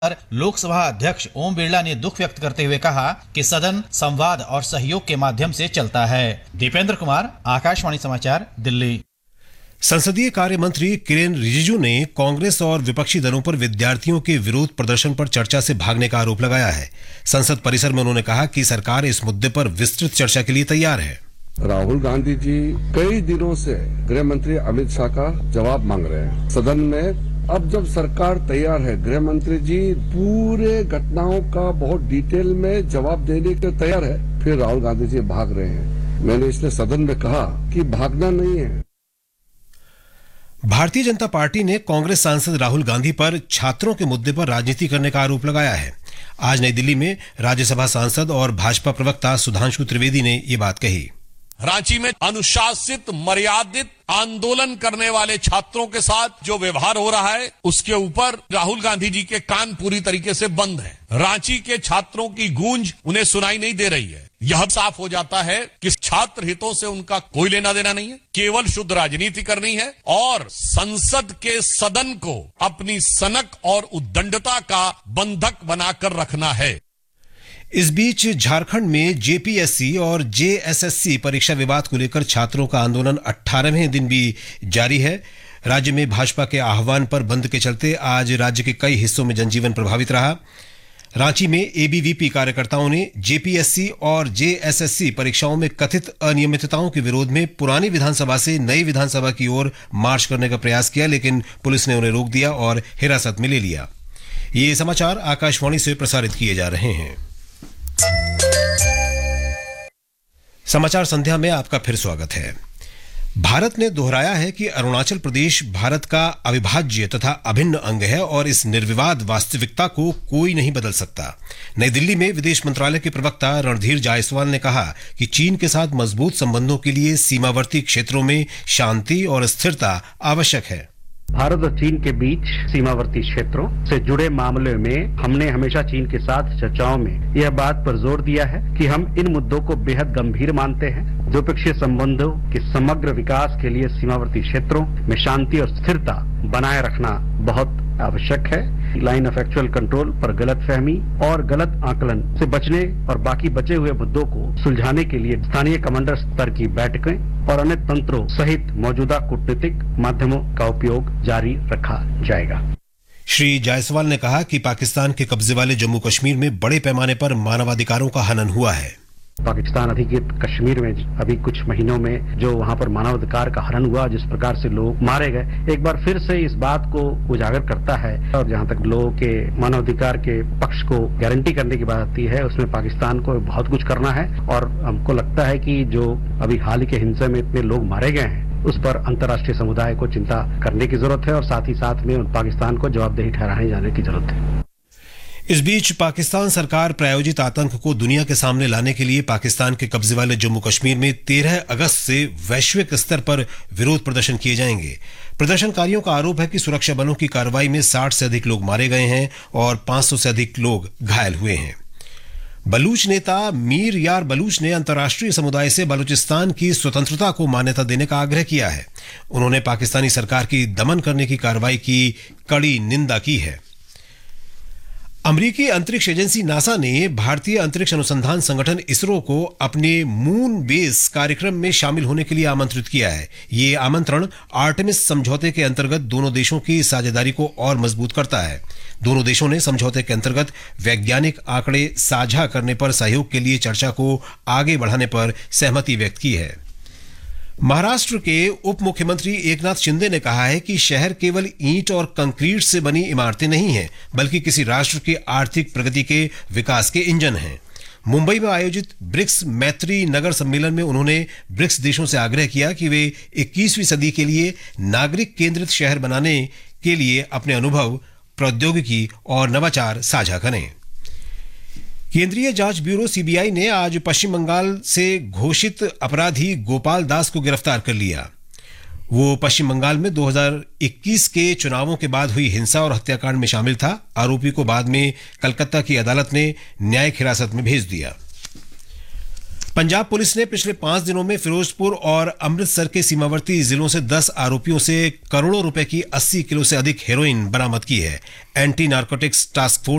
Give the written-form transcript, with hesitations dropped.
लोकसभा अध्यक्ष ओम बिरला ने दुख व्यक्त करते हुए कहा कि सदन संवाद और सहयोग के माध्यम से चलता है। दीपेंद्र कुमार, आकाशवाणी समाचार, दिल्ली। संसदीय कार्य मंत्री किरेन रिजिजू ने कांग्रेस और विपक्षी दलों पर विद्यार्थियों के विरोध प्रदर्शन पर चर्चा से भागने का आरोप लगाया है। संसद परिसर में उन्होंने कहा कि सरकार इस मुद्दे पर विस्तृत चर्चा के लिए तैयार है। राहुल गांधी जी कई दिनों से गृह मंत्री अमित शाह का जवाब मांग रहे हैं सदन में। अब जब सरकार तैयार है, गृह मंत्री जी पूरे घटनाओं का बहुत डिटेल में जवाब देने के तैयार है, फिर राहुल गांधी जी भाग रहे हैं। मैंने इसलिए सदन में कहा कि भागना नहीं है। भारतीय जनता पार्टी ने कांग्रेस सांसद राहुल गांधी पर छात्रों के मुद्दे पर राजनीति करने का आरोप लगाया है। आज नई दिल्ली में राज्यसभा सांसद और भाजपा प्रवक्ता सुधांशु त्रिवेदी ने ये बात कही। रांची में अनुशासित मर्यादित आंदोलन करने वाले छात्रों के साथ जो व्यवहार हो रहा है, उसके ऊपर राहुल गांधी जी के कान पूरी तरीके से बंद है। रांची के छात्रों की गूंज उन्हें सुनाई नहीं दे रही है। यह साफ हो जाता है कि छात्र हितों से उनका कोई लेना देना नहीं है, केवल शुद्ध राजनीति करनी है और संसद के सदन को अपनी सनक और उद्दंडता का बंधक बनाकर रखना है। इस बीच झारखंड में जेपीएससी और जेएसएससी परीक्षा विवाद को लेकर छात्रों का आंदोलन 18वें दिन भी जारी है। राज्य में भाजपा के आह्वान पर बंद के चलते आज राज्य के कई हिस्सों में जनजीवन प्रभावित रहा। रांची में एबीवीपी कार्यकर्ताओं ने जेपीएससी और जेएसएससी परीक्षाओं में कथित अनियमितताओं के विरोध में पुरानी विधानसभा से नई विधानसभा की ओर मार्च करने का प्रयास किया, लेकिन पुलिस ने उन्हें रोक दिया और हिरासत में ले लिया। ये समाचार आकाशवाणी से प्रसारित किए जा रहे हैं। समाचार संध्या में आपका फिर स्वागत है। भारत ने दोहराया है कि अरुणाचल प्रदेश भारत का अविभाज्य तथा अभिन्न अंग है और इस निर्विवाद वास्तविकता को कोई नहीं बदल सकता। नई दिल्ली में विदेश मंत्रालय के प्रवक्ता रणधीर जायसवाल ने कहा कि चीन के साथ मजबूत संबंधों के लिए सीमावर्ती क्षेत्रों में शांति और स्थिरता आवश्यक है। भारत और चीन के बीच सीमावर्ती क्षेत्रों से जुड़े मामले में हमने हमेशा चीन के साथ चर्चाओं में यह बात पर जोर दिया है कि हम इन मुद्दों को बेहद गंभीर मानते हैं। द्विपक्षीय संबंधों के समग्र विकास के लिए सीमावर्ती क्षेत्रों में शांति और स्थिरता बनाए रखना बहुत आवश्यक है। लाइन ऑफ एक्चुअल कंट्रोल पर गलतफहमी और गलत आकलन से बचने और बाकी बचे हुए मुद्दों को सुलझाने के लिए स्थानीय कमांडर स्तर की बैठकें और अन्य तंत्रों सहित मौजूदा कूटनीतिक माध्यमों का उपयोग जारी रखा जाएगा। श्री जायसवाल ने कहा कि पाकिस्तान के कब्जे वाले जम्मू कश्मीर में बड़े पैमाने पर मानवाधिकारों का हनन हुआ है। पाकिस्तान अधिकृत कश्मीर में अभी कुछ महीनों में जो वहां पर मानवाधिकार का हनन हुआ, जिस प्रकार से लोग मारे गए, एक बार फिर से इस बात को उजागर करता है। और जहां तक लोगों के मानवाधिकार के पक्ष को गारंटी करने की बात आती है, उसमें पाकिस्तान को बहुत कुछ करना है। और हमको लगता है कि जो अभी हाल के हिंसा में इतने लोग मारे गए हैं, उस पर अंतर्राष्ट्रीय समुदाय को चिंता करने की जरूरत है और साथ ही साथ में पाकिस्तान को जवाबदेही ठहराने जाने की जरूरत है। इस बीच पाकिस्तान सरकार प्रायोजित आतंक को दुनिया के सामने लाने के लिए पाकिस्तान के कब्जे वाले जम्मू कश्मीर में 13 अगस्त से वैश्विक स्तर पर विरोध प्रदर्शन किए जाएंगे। प्रदर्शनकारियों का आरोप है कि सुरक्षा बलों की कार्रवाई में 60 से अधिक लोग मारे गए हैं और 500 से अधिक लोग घायल हुए हैं। बलूच नेता मीर यार बलूच ने अंतर्राष्ट्रीय समुदाय से बलूचिस्तान की स्वतंत्रता को मान्यता देने का आग्रह किया है। उन्होंने पाकिस्तानी सरकार की दमन करने की कार्रवाई की कड़ी निंदा की है। अमेरिकी अंतरिक्ष एजेंसी नासा ने भारतीय अंतरिक्ष अनुसंधान संगठन इसरो को अपने मून बेस कार्यक्रम में शामिल होने के लिए आमंत्रित किया है। ये आमंत्रण आर्टेमिस समझौते के अंतर्गत दोनों देशों की साझेदारी को और मजबूत करता है। दोनों देशों ने समझौते के अंतर्गत वैज्ञानिक आंकड़े साझा करने पर सहयोग के लिए चर्चा को आगे बढ़ाने पर सहमति व्यक्त की है। महाराष्ट्र के उप मुख्यमंत्री एकनाथ शिंदे ने कहा है कि शहर केवल ईंट और कंक्रीट से बनी इमारतें नहीं हैं, बल्कि किसी राष्ट्र की आर्थिक प्रगति के विकास के इंजन हैं। मुंबई में आयोजित ब्रिक्स मैत्री नगर सम्मेलन में उन्होंने ब्रिक्स देशों से आग्रह किया कि वे 21वीं सदी के लिए नागरिक केंद्रित शहर बनाने के लिए अपने अनुभव, प्रौद्योगिकी और नवाचार साझा करें। केंद्रीय जांच ब्यूरो सीबीआई ने आज पश्चिम बंगाल से घोषित अपराधी गोपाल दास को गिरफ्तार कर लिया। वो पश्चिम बंगाल में 2021 के चुनावों के बाद हुई हिंसा और हत्याकांड में शामिल था। आरोपी को बाद में कलकत्ता की अदालत ने न्यायिक हिरासत में भेज दिया। पंजाब पुलिस ने पिछले 5 दिनों में फिरोजपुर और अमृतसर के सीमावर्ती जिलों से 10 आरोपियों से करोड़ों रुपए की 80 किलो से अधिक हेरोइन बरामद की है। Anti narcotics task force